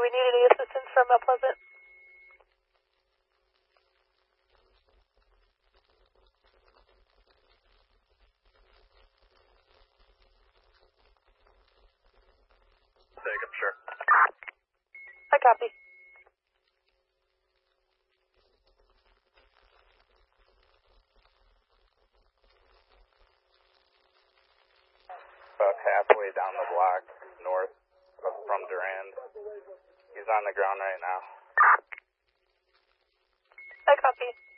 we need any assistance from Mount Pleasant? Take him, sure. I copy. About halfway down the block, north from Durand. He's on the ground right now. I copy.